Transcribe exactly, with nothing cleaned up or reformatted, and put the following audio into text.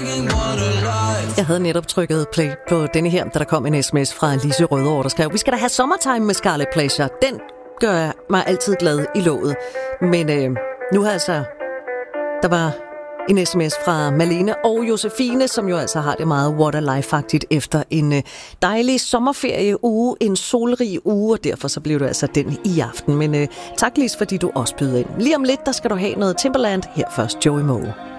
Jeg havde netop trykket play på denne her, da der kom en sms fra Lise Rødovre, der skrev, vi skal da have Summertime med Scarlet Pleasure. Den gør mig altid glad i låget. Men øh, nu altså, der var en sms fra Malene og Josefine, som jo altså har det meget waterlife-agtigt efter en øh, dejlig sommerferieuge, en solrig uge, og derfor så blev det altså den i aften. Men øh, tak Lise, fordi du også byder ind. Lige om lidt, der skal du have noget Timbaland. Her først Joey Moe.